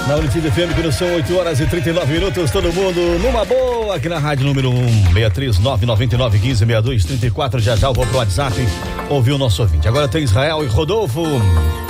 Na United FM, quando são 8h39, todo mundo numa boa, aqui na rádio número 163-999-15-62-34. Já eu vou pro WhatsApp ouvir o nosso ouvinte. Agora tem Israel e Rodolfo.